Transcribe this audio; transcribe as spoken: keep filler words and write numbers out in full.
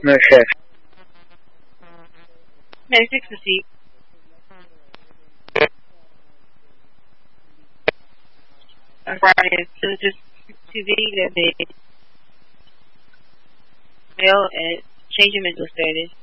No, chef. ninety-six to see. On Friday, so just T V that they mail and change your mental status.